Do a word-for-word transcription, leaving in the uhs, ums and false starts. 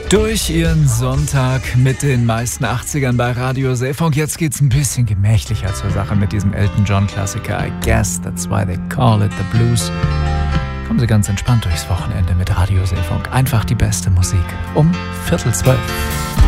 Durch ihren Sonntag mit den meisten achtzigern bei Radio Seefunk. Jetzt geht's ein bisschen gemächlicher zur Sache mit diesem Elton John Klassiker. I guess that's why they call it the blues. Kommen Sie ganz entspannt durchs Wochenende mit Radio Seefunk. Einfach die beste Musik um Viertel zwölf.